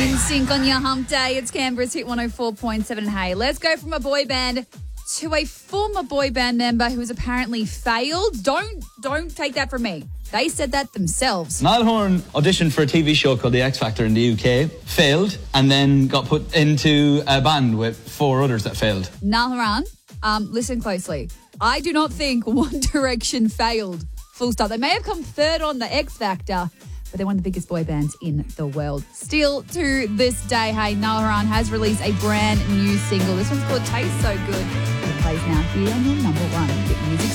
In sync on your hump day, it's Canberra's Hit 104.7. Hey, let's go from a boy band to a former boy band member who has apparently failed. Don't take that from me. They said that themselves. Niall Horan auditioned for a TV show called The X Factor in the UK, failed, and then got put into a band with 4 others that failed. Niall Horan, listen closely. I do not think One Direction failed. Full stop. They may have come third on The X Factor, but they're one of the biggest boy bands in the world. Still to this day, hey, Niall Horan has released a brand new single. This one's called Taste So Good. It plays now here on your number 1 hit music